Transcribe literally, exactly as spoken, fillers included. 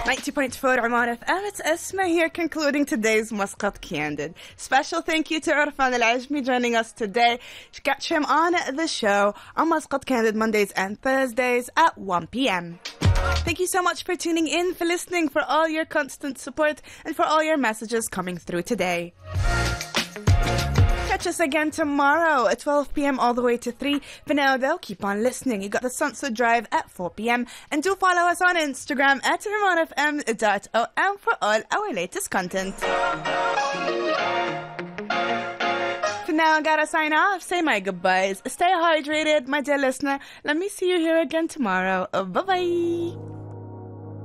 ninety point four Oman F M, it's Esma here concluding today's Muscat Candid. Special thank you to Irfan Al-Ajmi joining us today. Catch him on the show on Muscat Candid Mondays and Thursdays at one p.m. Thank you so much for tuning in, for listening, for all your constant support, and for all your messages coming through today. Catch us again tomorrow at twelve p.m. all the way to three. For now, though, keep on listening. You got the Sunset Drive at four p.m. And do follow us on Instagram at Oman F M dot O M for all our latest content. For now, I gotta sign off. Say my goodbyes. Stay hydrated, my dear listener. Let me see you here again tomorrow. Bye-bye.